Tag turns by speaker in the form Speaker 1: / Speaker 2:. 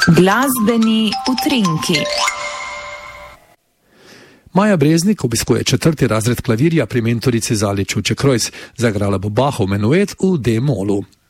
Speaker 1: Glasbeni utrinki.
Speaker 2: Maja Breznik obiskuje 4. razred klavirja pri mentorici Zali Čuče-Krojs. Zagrala bo Bachov menuet v D-molu.